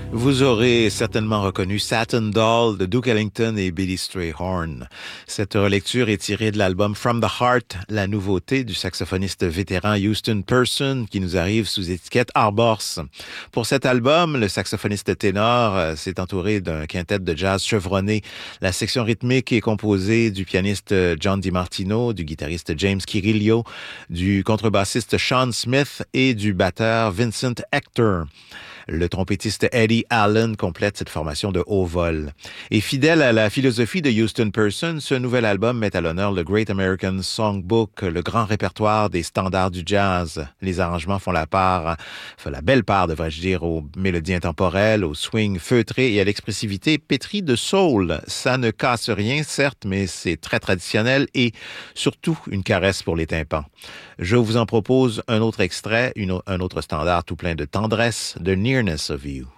Vous aurez certainement reconnu Satin Doll de Duke Ellington et Billy Strayhorn. Cette relecture est tirée de l'album From the Heart, la nouveauté du saxophoniste vétéran Houston Person qui nous arrive sous étiquette Arbors. Pour cet album, le saxophoniste ténor s'est entouré d'un quintet de jazz chevronné. La section rythmique est composée du pianiste John DiMartino, du guitariste James Kirillo, du contrebassiste Sean Smith et du batteur Vincent Hector. Le trompettiste Eddie Allen complète cette formation de haut vol. Et fidèle à la philosophie de Houston Person, ce nouvel album met à l'honneur le Great American Songbook, le grand répertoire des standards du jazz. Les arrangements font la belle part, devrais-je dire, aux mélodies intemporelles, au swing feutré et à l'expressivité pétrie de soul. Ça ne casse rien, certes, mais c'est très traditionnel et surtout une caresse pour les tympans. Je vous en propose un autre extrait, un autre standard tout plein de tendresse, The Nearness of You.